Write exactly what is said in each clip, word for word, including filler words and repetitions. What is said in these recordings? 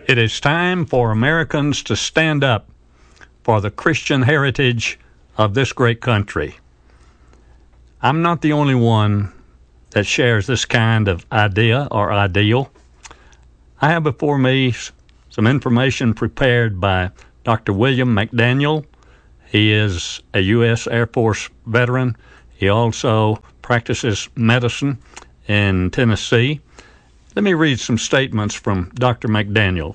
It is time for Americans to stand up for the Christian heritage of this great country. I'm not the only one that shares this kind of idea or ideal. I have before me some information prepared by Doctor William McDaniel. He is a U S Air Force veteran. He also practices medicine in Tennessee. Let me read some statements from Doctor McDaniel.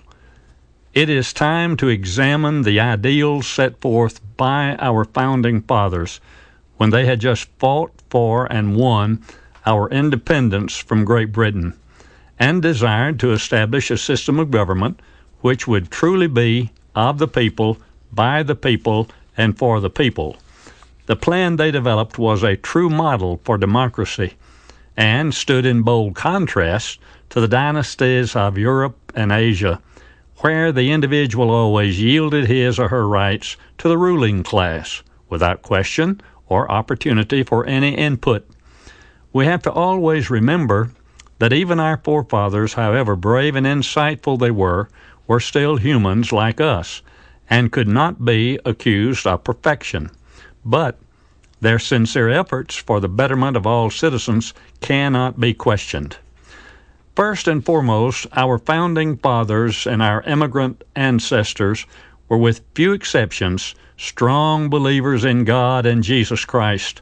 It is time to examine the ideals set forth by our founding fathers when they had just fought for and won our independence from Great Britain and desired to establish a system of government which would truly be of the people, by the people, and for the people. The plan they developed was a true model for democracy and stood in bold contrast to the dynasties of Europe and Asia, where the individual always yielded his or her rights to the ruling class without question or opportunity for any input. We have to always remember that even our forefathers, however brave and insightful they were, were still humans like us and could not be accused of perfection. But their sincere efforts for the betterment of all citizens cannot be questioned. First and foremost, our founding fathers and our immigrant ancestors were, with few exceptions, strong believers in God and Jesus Christ.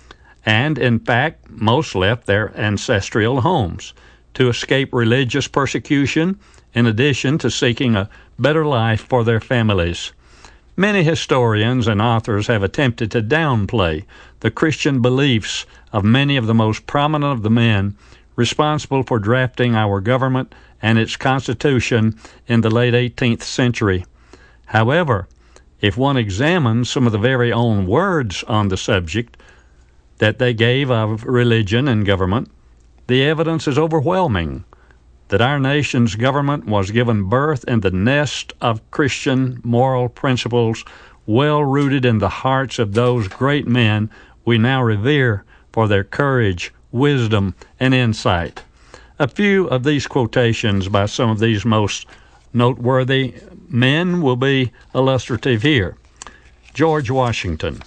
And, in fact, most left their ancestral homes to escape religious persecution, in addition to seeking a better life for their families. Many historians and authors have attempted to downplay the Christian beliefs of many of the most prominent of the men responsible for drafting our government and its constitution in the late eighteenth century. However, if one examines some of the very own words on the subject that they gave of religion and government, the evidence is overwhelming that our nation's government was given birth in the nest of Christian moral principles well rooted in the hearts of those great men we now revere for their courage, wisdom, and insight. A few of these quotations by some of these most noteworthy men will be illustrative here. George Washington.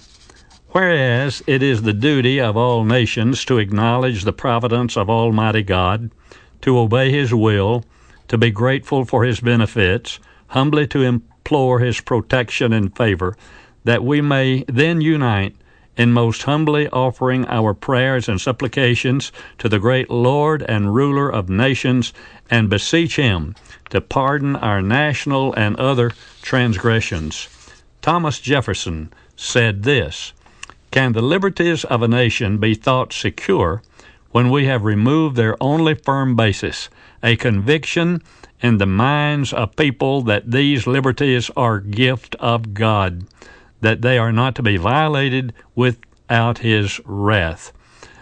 Whereas it is the duty of all nations to acknowledge the providence of Almighty God, to obey His will, to be grateful for His benefits, humbly to implore His protection and favor, that we may then unite in most humbly offering our prayers and supplications to the great Lord and ruler of nations, and beseech Him to pardon our national and other transgressions. Thomas Jefferson said this, "Can the liberties of a nation be thought secure when we have removed their only firm basis, a conviction in the minds of people that these liberties are gift of God, that they are not to be violated without His wrath?"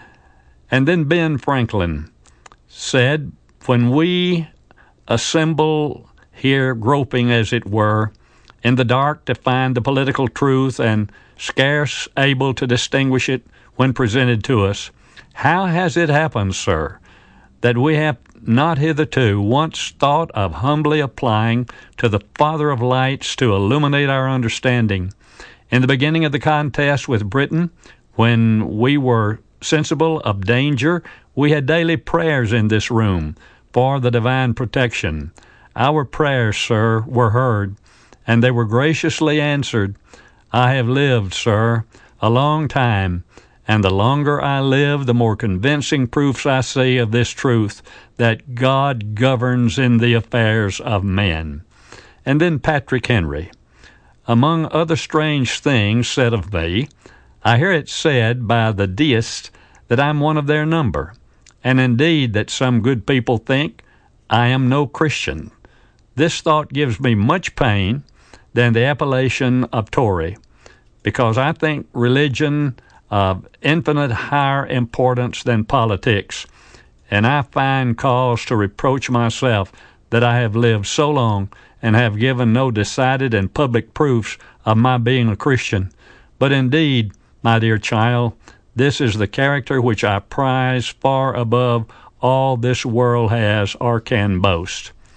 And then Ben Franklin said, "When we assemble here, groping as it were, in the dark to find the political truth and scarce able to distinguish it when presented to us, how has it happened, sir, that we have not hitherto once thought of humbly applying to the Father of lights to illuminate our understanding? In the beginning of the contest with Britain, when we were sensible of danger, we had daily prayers in this room for the divine protection. Our prayers, sir, were heard, and they were graciously answered. I have lived, sir, a long time, and the longer I live, the more convincing proofs I see of this truth, that God governs in the affairs of men." And then Patrick Henry. "Among other strange things said of me, I hear it said by the deists that I'm one of their number, and indeed that some good people think I am no Christian. This thought gives me much pain than the appellation of Tory, because I think religion of infinite higher importance than politics, and I find cause to reproach myself that I have lived so long and have given no decided and public proofs of my being a Christian. But indeed, my dear child, this is the character which I prize far above all this world has or can boast."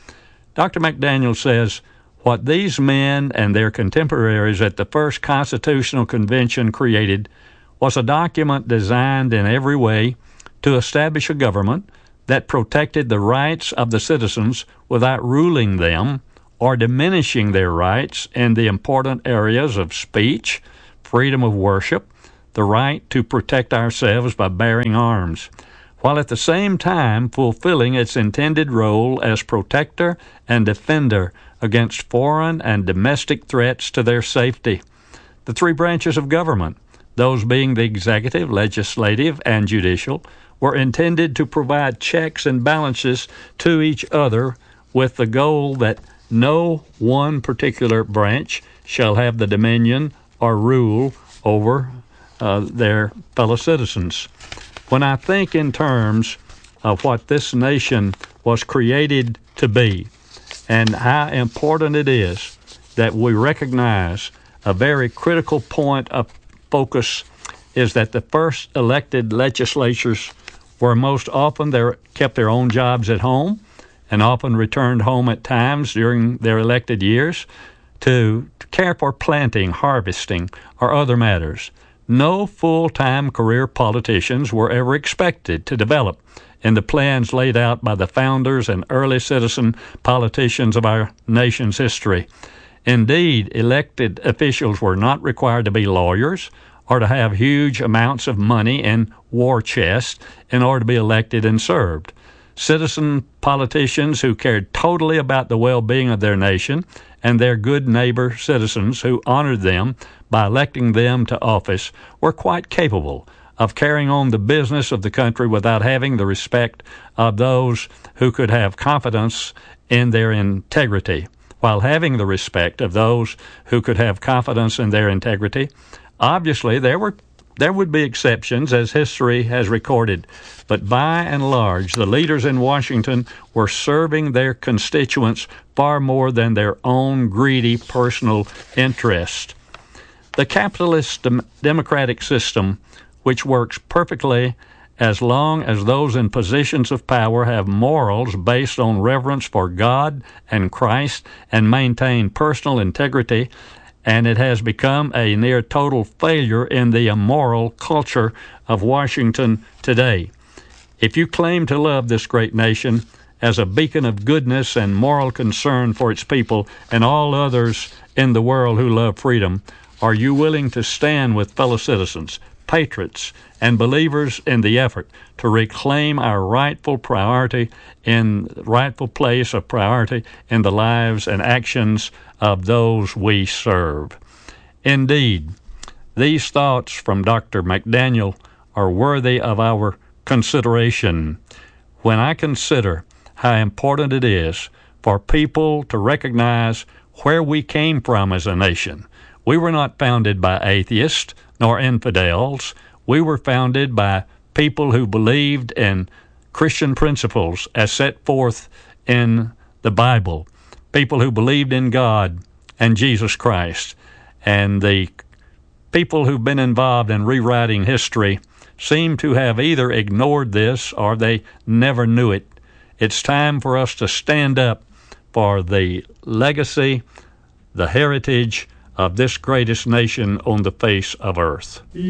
Doctor McDaniel says, what these men and their contemporaries at the first Constitutional Convention created was a document designed in every way to establish a government that protected the rights of the citizens without ruling them or diminishing their rights in the important areas of speech, freedom of worship, the right to protect ourselves by bearing arms, while at the same time fulfilling its intended role as protector and defender against foreign and domestic threats to their safety. The three branches of government, those being the executive, legislative, and judicial, were intended to provide checks and balances to each other with the goal that no one particular branch shall have the dominion or rule over uh, their fellow citizens. When I think in terms of what this nation was created to be and how important it is that we recognize a very critical point of focus is that the first elected legislatures were most often they kept their own jobs at home and often returned home at times during their elected years to, to care for planting, harvesting, or other matters. No full-time career politicians were ever expected to develop in the plans laid out by the founders and early citizen politicians of our nation's history. Indeed, elected officials were not required to be lawyers or to have huge amounts of money in war chests in order to be elected and served. Citizen politicians who cared totally about the well-being of their nation and their good neighbor citizens who honored them by electing them to office were quite capable of carrying on the business of the country without having the respect of those who could have confidence in their integrity. While having the respect of those who could have confidence in their integrity, obviously there were there would be exceptions, as history has recorded, but by and large, the leaders in Washington were serving their constituents far more than their own greedy personal interest. The capitalist dem- democratic system, which works perfectly as long as those in positions of power have morals based on reverence for God and Christ and maintain personal integrity, and it has become a near total failure in the immoral culture of Washington today. If you claim to love this great nation as a beacon of goodness and moral concern for its people and all others in the world who love freedom, are you willing to stand with fellow citizens, patriots, and believers in the effort to reclaim our rightful priority in rightful place of priority in the lives and actions of those we serve? Indeed, these thoughts from Doctor McDaniel are worthy of our consideration. When I consider how important it is for people to recognize where we came from as a nation, we were not founded by atheists nor infidels. We were founded by people who believed in Christian principles as set forth in the Bible, people who believed in God and Jesus Christ. And the people who've been involved in rewriting history seem to have either ignored this or they never knew it. It's time for us to stand up for the legacy, the heritage of this greatest nation on the face of earth.